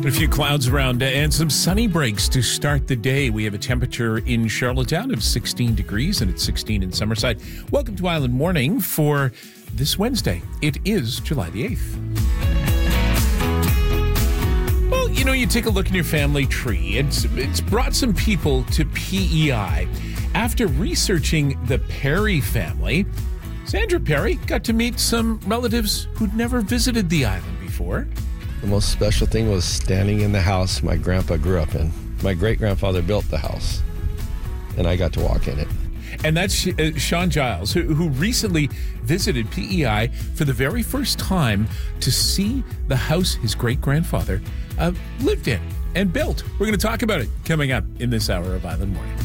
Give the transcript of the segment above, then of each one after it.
A few clouds around and some sunny breaks to start the day. We have a temperature in Charlottetown of 16 degrees and it's 16 in Summerside. Welcome to Island Morning for this Wednesday. It is July the 8th. Well, you know, you take a look in your family tree. It's brought some people to PEI. After researching the Perry family, Sandra Perry got to meet some relatives who'd never visited the island before. The most special thing was standing in the house my grandpa grew up in. My great-grandfather built the house, and I got to walk in it. And that's Sean Giles, who recently visited PEI for the very first time to see the house his great-grandfather lived in and built. We're going to talk about it coming up in this hour of Island Morning.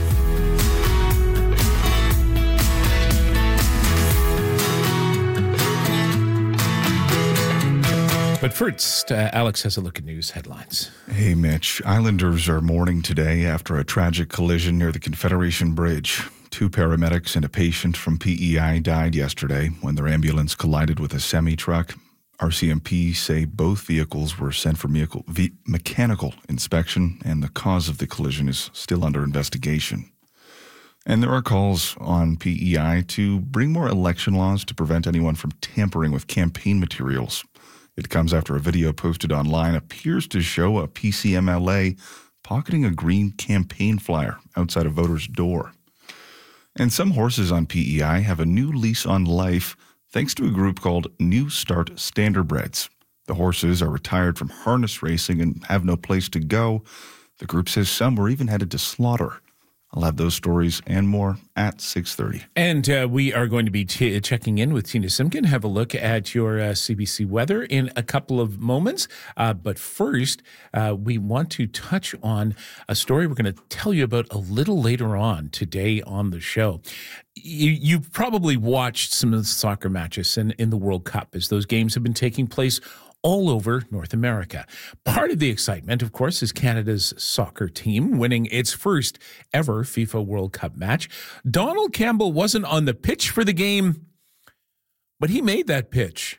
But first, Alex has a look at news headlines. Hey, Mitch. Islanders are mourning today after a tragic collision near the Confederation Bridge. 2 paramedics and a patient from PEI died yesterday when their ambulance collided with a semi-truck. RCMP say both vehicles were sent for mechanical inspection, and the cause of the collision is still under investigation. And there are calls on PEI to bring more election laws to prevent anyone from tampering with campaign materials. It comes after a video posted online appears to show a PCMLA pocketing a green campaign flyer outside a voter's door. And some horses on PEI have a new lease on life thanks to a group called New Start Standardbreds. The horses are retired from harness racing and have no place to go. The group says some were even headed to slaughter. I'll have those stories and more at 6:30. And we are going to be checking in with Tina Simkin, have a look at your CBC weather in a couple of moments. But first, we want to touch on a story we're going to tell you about a little later on today on the show. You've probably watched some of the soccer matches in the World Cup as those games have been taking place all over North America. Part of the excitement, of course, is Canada's soccer team winning its first ever FIFA World Cup match. Donald Campbell wasn't on the pitch for the game, but he made that pitch.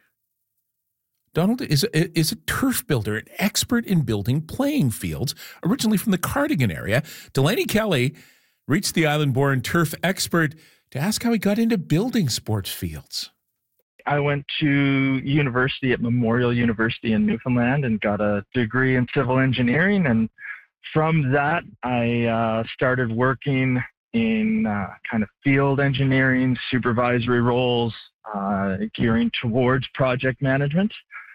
Donald is a turf builder, an expert in building playing fields, originally from the Cardigan area. Delaney Kelly reached the island-born turf expert to ask how he got into building sports fields. I went to university at Memorial University in Newfoundland and got a degree in civil engineering. And from that, I started working in kind of field engineering, supervisory roles, gearing towards project management.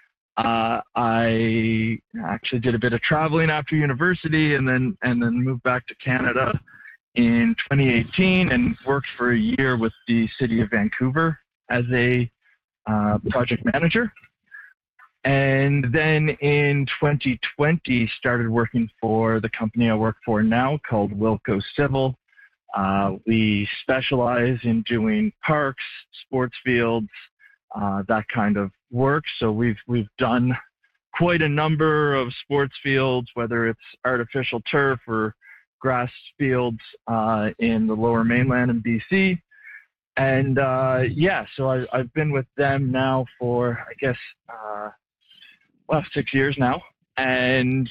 I actually did a bit of traveling after university and then moved back to Canada in 2018 and worked for a year with the city of Vancouver as a project manager. And then in 2020 started working for the company I work for now called Wilco Civil. We specialize in doing parks, sports fields, that kind of work. So we've done quite a number of sports fields, whether it's artificial turf or grass fields in the Lower Mainland in BC. And so I've been with them now for, I guess, 6 years now. And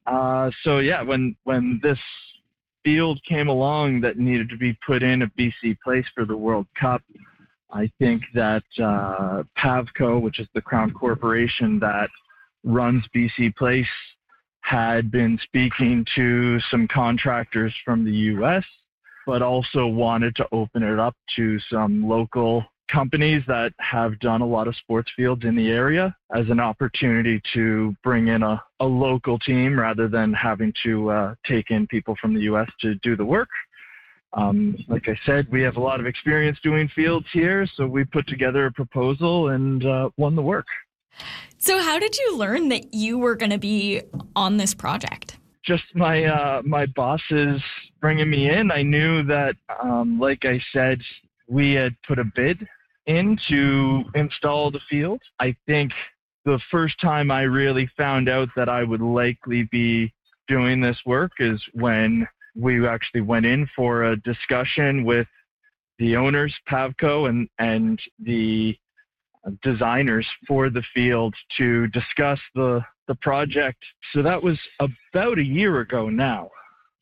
when this field came along that needed to be put in at BC Place for the World Cup, I think that Pavco, which is the Crown Corporation that runs BC Place, had been speaking to some contractors from the U.S., but also wanted to open it up to some local companies that have done a lot of sports fields in the area as an opportunity to bring in a local team rather than having to take in people from the U.S. to do the work. Like I said, we have a lot of experience doing fields here, so we put together a proposal and won the work. So how did you learn that you were going to be on this project? Just my bosses bringing me in. I knew that, like I said, we had put a bid in to install the field. I think the first time I really found out that I would likely be doing this work is when we actually went in for a discussion with the owners, Pavco, and the designers for the field to discuss the project. So that was about a year ago now.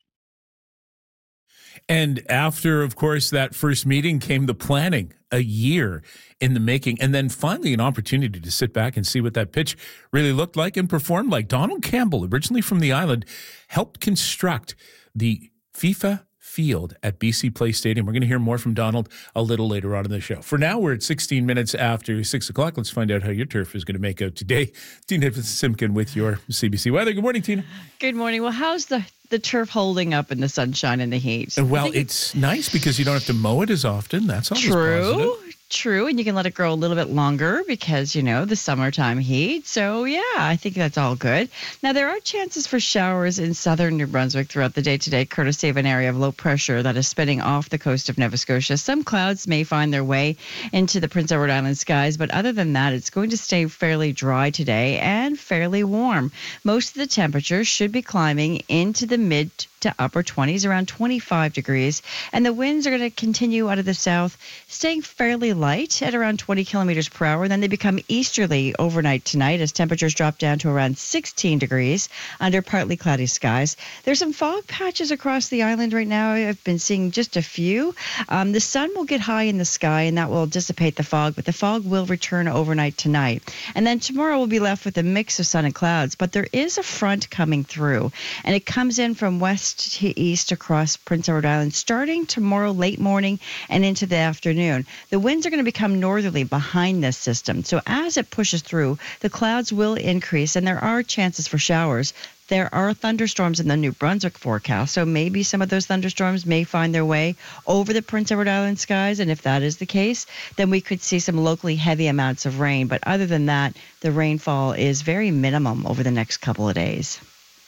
And after, of course, that first meeting came the planning, a year in the making, and then finally an opportunity to sit back and see what that pitch really looked like and performed like. Donald Campbell, originally from the island, helped construct the FIFA field at BC Place Stadium. We're going to hear more from Donald a little later on in the show. For now, we're at 16 minutes after 6 o'clock. Let's find out how your turf is going to make out today. Tina Simpkin with your CBC weather. Good morning, Tina. Good morning. Well, how's the turf holding up in the sunshine and the heat? Well, it's nice because you don't have to mow it as often. That's always positive. True, and you can let it grow a little bit longer because, the summertime heat. So, yeah, I think that's all good. Now, there are chances for showers in southern New Brunswick throughout the day today, courtesy of an area of low pressure that is spinning off the coast of Nova Scotia. Some clouds may find their way into the Prince Edward Island skies, but other than that, it's going to stay fairly dry today and fairly warm. Most of the temperatures should be climbing into the mid to upper 20s, around 25 degrees. And the winds are going to continue out of the south, staying fairly light at around 20 kilometers per hour. Then they become easterly overnight tonight as temperatures drop down to around 16 degrees under partly cloudy skies. There's some fog patches across the island right now. I've been seeing just a few. The sun will get high in the sky and that will dissipate the fog, but the fog will return overnight tonight. And then tomorrow we'll be left with a mix of sun and clouds, but there is a front coming through and it comes in from west to east across Prince Edward Island starting tomorrow late morning and into the afternoon. The winds are going to become northerly behind this system. So as it pushes through, the clouds will increase and there are chances for showers. There are thunderstorms in the New Brunswick forecast, so maybe some of those thunderstorms may find their way over the Prince Edward Island skies, and if that is the case, then we could see some locally heavy amounts of rain. But other than that, the rainfall is very minimum over the next couple of days.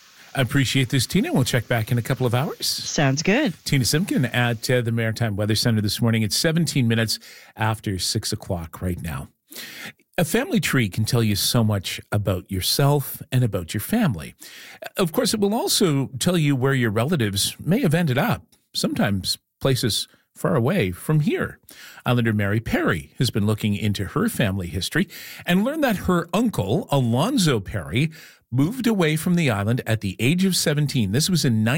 I appreciate this, Tina. We'll check back in a couple of hours. Sounds good. Tina Simpkin at the Maritime Weather Center this morning. It's 17 minutes after 6 o'clock right now. A family tree can tell you so much about yourself and about your family. Of course, it will also tell you where your relatives may have ended up, sometimes places far away from here. Islander Mary Perry has been looking into her family history and learned that her uncle, Alonzo Perry, moved away from the island at the age of 17. This was in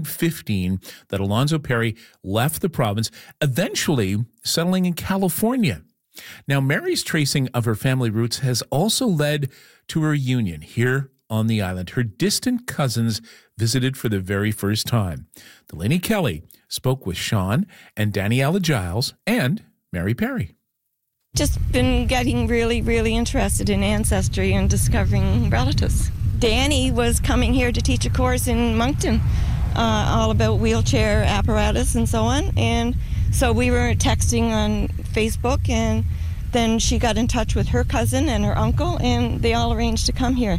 1915 that Alonzo Perry left the province, eventually settling in California. Now, Mary's tracing of her family roots has also led to a reunion here on the island. Her distant cousins visited for the very first time. Delaney Kelly spoke with Sean and Daniela Giles and Mary Perry. Just been getting really, really interested in ancestry and discovering relatives. Danny was coming here to teach a course in Moncton, all about wheelchair apparatus and so on. And so we were texting on Facebook, and then she got in touch with her cousin and her uncle, and they all arranged to come here.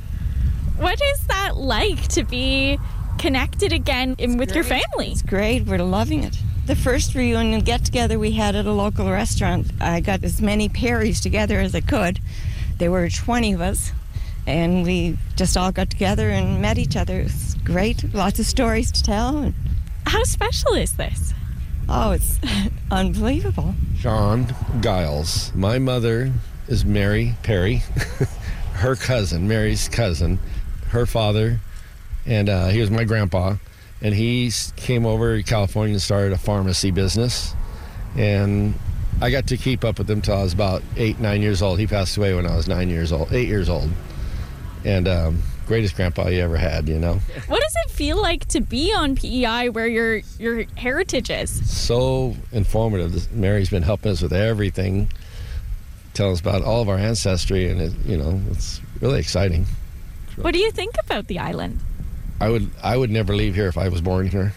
What is that like to be connected again with your family? It's great. We're loving it. The first reunion get-together we had at a local restaurant, I got as many Perrys together as I could. There were 20 of us, and we just all got together and met each other. It was great. Lots of stories to tell. How special is this? Oh, it's unbelievable. Sean Giles. My mother is Mary Perry. Her cousin, Mary's cousin, her father, and he was my grandpa. And he came over to California and started a pharmacy business. And I got to keep up with him till I was about 8-9 years old. He passed away when I was 8 years old. And greatest grandpa you ever had, What does it feel like to be on PEI where your heritage is? So informative. Mary's been helping us with everything, telling us about all of our ancestry, and it's really exciting. What do you think about the island? I would never leave here if I was born here.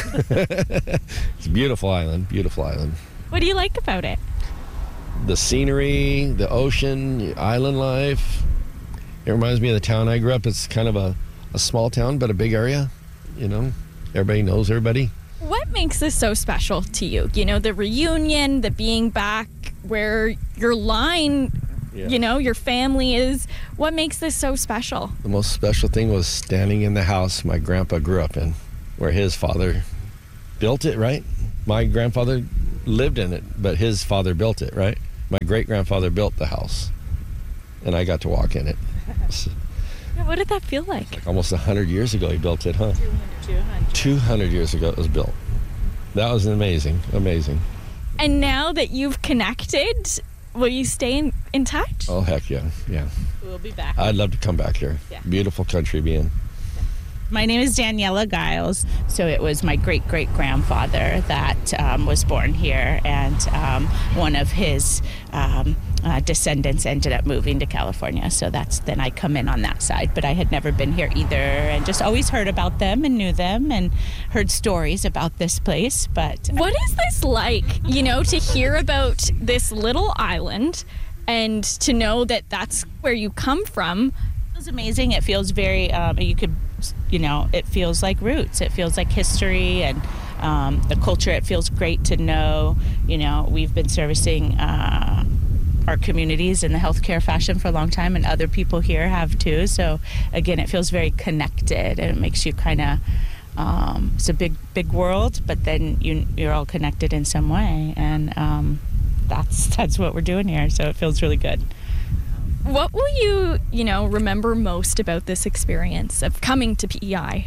It's a beautiful island, beautiful island. What do you like about it? The scenery, the ocean, island life. It reminds me of the town I grew up. It's kind of a small town, but a big area. Everybody knows everybody. What makes this so special to you? The reunion, the being back where your line, your family is. What makes this so special? The most special thing was standing in the house my grandpa grew up in, where his father built it, right? My grandfather lived in it, but his father built it, right? My great-grandfather built the house, and I got to walk in it. What did that feel like? Almost 100 years ago he built it, huh? 200 years ago it was built. That was amazing. And now that you've connected, will you stay in touch? Oh, heck yeah. We'll be back. I'd love to come back here. Yeah. Beautiful country to be in. My name is Daniela Giles. So it was my great-great-grandfather that was born here, and one of his descendants ended up moving to California. So then I come in on that side. But I had never been here either, and just always heard about them and knew them and heard stories about this place. But what is this like, to hear about this little island and to know that that's where you come from? It feels amazing. It feels very, it feels like roots. It feels like history and the culture. It feels great to know, we've been servicing our communities in the healthcare fashion for a long time, and other people here have too. So again, it feels very connected, and it makes you kind of, it's a big world, but then you're all connected in some way. And that's what we're doing here. So it feels really good. What will you, remember most about this experience of coming to PEI?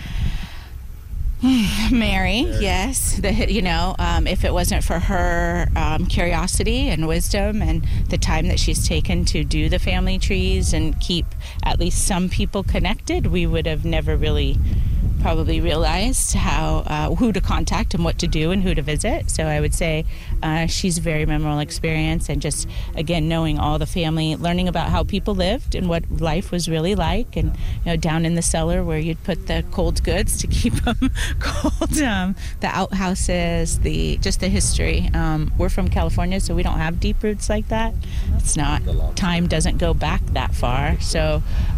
Mary, yes. If it wasn't for her curiosity and wisdom and the time that she's taken to do the family trees and keep at least some people connected, we would have never really probably realized who to contact and what to do and who to visit. So I would say she's a very memorable experience, and just again knowing all the family, learning about how people lived and what life was really like, and down in the cellar where you'd put the cold goods to keep them cold, the outhouses, the history. We're from California, so we don't have deep roots like that. It's not, time doesn't go back that far. So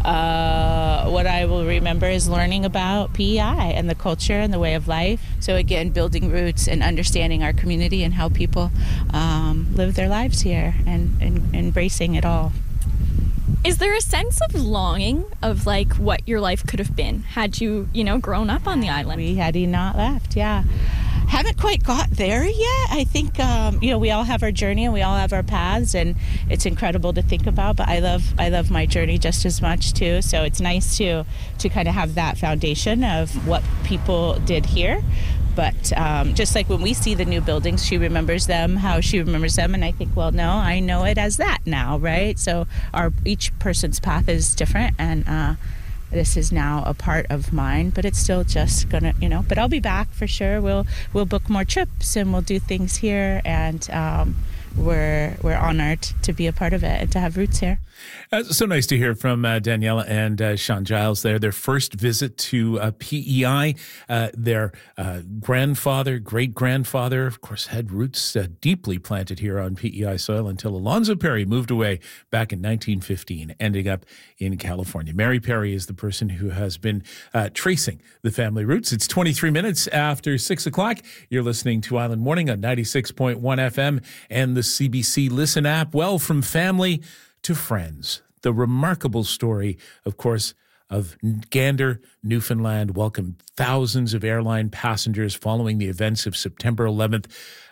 what I will remember is learning about PEI and the culture and the way of life. So again, building roots and understanding our community and how people live their lives here, and embracing it all. Is there a sense of longing of what your life could have been had you, grown up on the island? Had he not left, yeah. Haven't quite got there yet. I think, we all have our journey and we all have our paths, and it's incredible to think about, but I love my journey just as much too. So it's nice to kind of have that foundation of what people did here. But just like when we see the new buildings, she remembers them, how she remembers them. And I think, well, no, I know it as that now, right? So each person's path is different, and this is now a part of mine, but it's still just gonna, but I'll be back for sure. We'll book more trips and we'll do things here, and we're honored to be a part of it and to have roots here. So nice to hear from Daniela and Sean Giles there. Their first visit to PEI. Their grandfather, great-grandfather, of course, had roots deeply planted here on PEI soil until Alonzo Perry moved away back in 1915, ending up in California. Mary Perry is the person who has been tracing the family roots. It's 23 minutes after 6 o'clock. You're listening to Island Morning on 96.1 FM and the CBC Listen app. Well, from family to friends. The remarkable story, of course, of Gander, Newfoundland, welcomed thousands of airline passengers following the events of September 11th,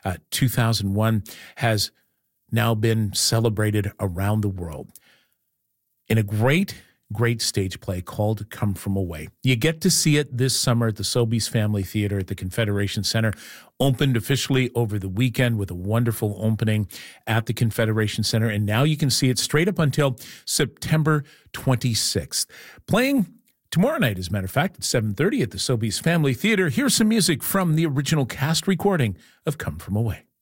2001, has now been celebrated around the world in a great stage play called Come From Away. You get to see it this summer at the Sobeys Family Theater at the Confederation Center. Opened officially over the weekend with a wonderful opening at the Confederation Center. And now you can see it straight up until September 26th. Playing tomorrow night, as a matter of fact, at 7:30 at the Sobeys Family Theater. Here's some music from the original cast recording of Come From Away.